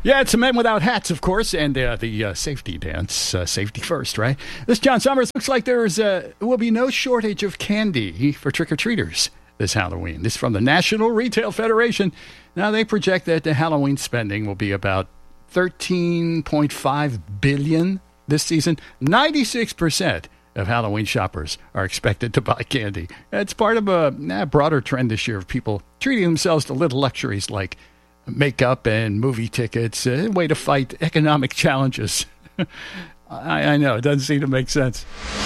Yeah, it's the Men Without Hats, of course, and the safety dance. Safety first, right? This John Summers. Looks like there will be no shortage of candy for trick-or-treaters this Halloween. This is from the National Retail Federation. Now, they project that the Halloween spending will be about $13.5 billion this season. 96% of Halloween shoppers are expected to buy candy. It's part of a broader trend this year of people treating themselves to little luxuries like makeup and movie tickets, a way to fight economic challenges. I know, it doesn't seem to make sense.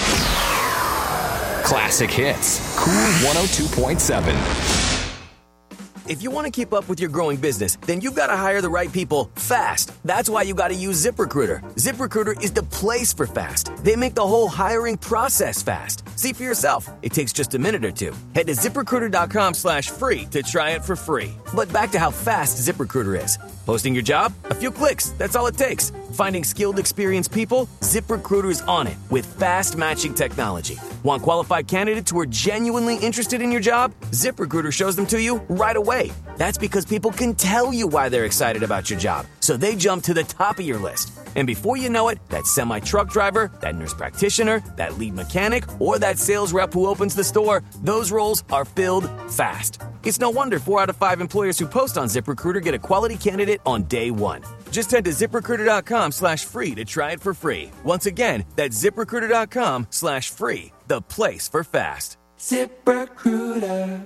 Classic hits. Cool 102.7. If you want to keep up with your growing business, then you've got to hire the right people fast. That's why you got to use ZipRecruiter. ZipRecruiter is the place for fast. They make the whole hiring process fast. See for yourself. It takes just a minute or two. Head to ZipRecruiter.com/free to try it for free. But back to how fast ZipRecruiter is. Posting your job? A few clicks. That's all it takes. Finding skilled, experienced people? ZipRecruiter is on it with fast matching technology. Want qualified candidates who are genuinely interested in your job? ZipRecruiter shows them to you right away. That's because people can tell you why they're excited about your job, so they jump to the top of your list. And before you know it, that semi-truck driver, that nurse practitioner, that lead mechanic, or that sales rep who opens the store, those roles are filled fast. It's no wonder 4 out of 5 employers who post on ZipRecruiter get a quality candidate on day one. Just head to ZipRecruiter.com/free to try it for free. Once again, that's ZipRecruiter.com/free, the place for fast. ZipRecruiter.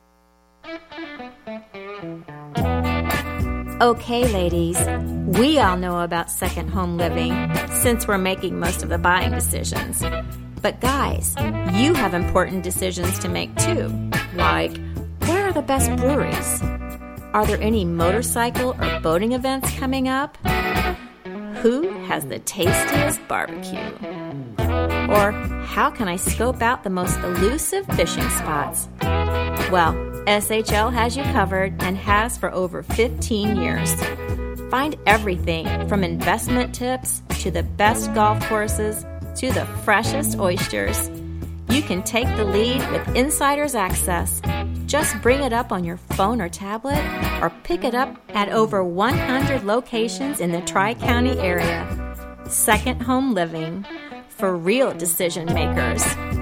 Okay, ladies, we all know about second home living since we're making most of the buying decisions. But guys, you have important decisions to make too, like where are the best breweries? Are there any motorcycle or boating events coming up? Who has the tastiest barbecue? Or how can I scope out the most elusive fishing spots? Well, SHL has you covered and has for over 15 years. Find everything from investment tips to the best golf courses to the freshest oysters. You can take the lead with insider's access. Just bring it up on your phone or tablet or pick it up at over 100 locations in the Tri-County area. Second Home Living, for real decision makers.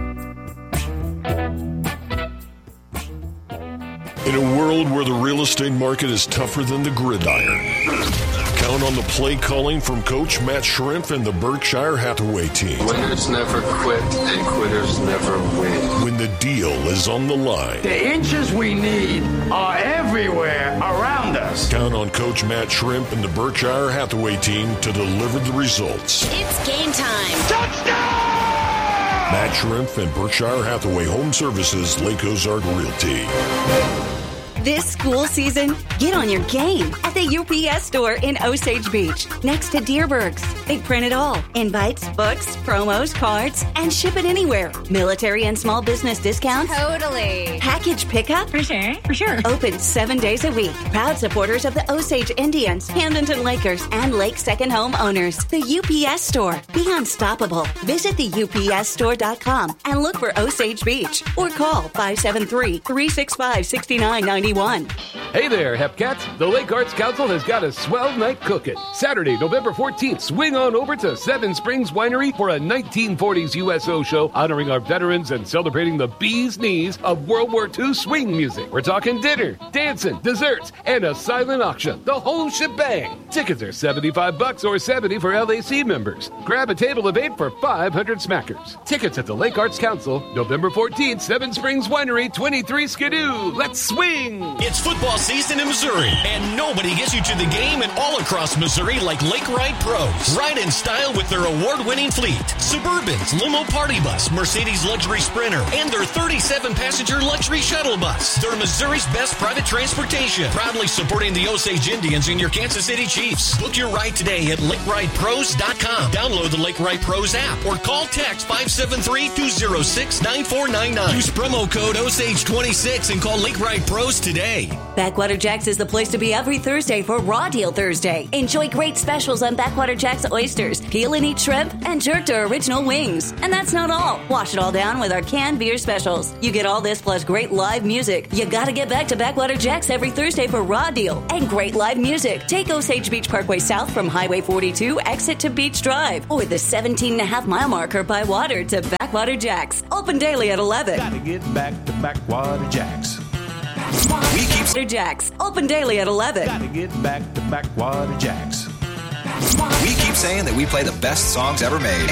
In a world where the real estate market is tougher than the gridiron, count on the play calling from Coach Matt Shrimp and the Berkshire Hathaway team. Winners never quit and quitters never win. When the deal is on the line. The inches we need are everywhere around us. Count on Coach Matt Shrimp and the Berkshire Hathaway team to deliver the results. It's game time. Touchdown! Matt Shrimp and Berkshire Hathaway Home Services, Lake Ozark Realty. This school season, get on your game at the UPS store in Osage Beach, next to Deerbergs. They print it all. Invites, books, promos, cards, and ship it anywhere. Military and small business discounts. Totally. Package pickup. For sure. Open 7 days a week. Proud supporters of the Osage Indians, Hamdenton Lakers, and Lake Second Home owners. The UPS store. Be unstoppable. Visit theupsstore.com and look for Osage Beach. Or call 573-365-6991. Hey there, Hepcats. The Lake Arts Council has got a swell night cooking. Saturday, November 14th, swing on over to Seven Springs Winery for a 1940s USO show honoring our veterans and celebrating the bee's knees of World War II swing music. We're talking dinner, dancing, desserts, and a silent auction. The whole shebang. Tickets are $75 or $70 for LAC members. Grab a table of 8 for 500 smackers. Tickets at the Lake Arts Council, November 14th, Seven Springs Winery, 23 Skidoo. Let's swing! It's football season in Missouri, and nobody gets you to the game and all across Missouri like Lake Ride Pros. Ride in style with their award-winning fleet. Suburbans, limo party bus, Mercedes luxury Sprinter, and their 37-passenger luxury shuttle bus. They're Missouri's best private transportation, proudly supporting the Osage Indians and your Kansas City Chiefs. Book your ride today at LakeRidePros.com. Download the Lake Ride Pros app or call text 573-206-9499. Use promo code Osage26 and call Lake Ride Pros today. Backwater Jack's is the place to be every Thursday for Raw Deal Thursday. Enjoy great specials on Backwater Jack's oysters, peel and eat shrimp, and jerk to original wings. And that's not all. Wash it all down with our canned beer specials. You get all this plus great live music. You gotta get back to Backwater Jack's every Thursday for Raw Deal and great live music. Take Osage Beach Parkway south from Highway 42, exit to Beach Drive, or the 17.5-mile marker by water to Backwater Jack's. Open daily at 11. Gotta get back to Backwater Jack's. We keep Jack's. Open daily at 11. Gotta get back to Backwater Jack's. We keep saying that we play the best songs ever made.